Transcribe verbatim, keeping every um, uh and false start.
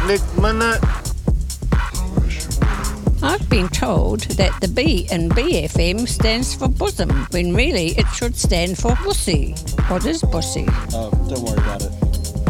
next minute. I've been told that the B in B F M stands for bosom, when really it should stand for bussy. What is bussy? Oh, don't worry about it.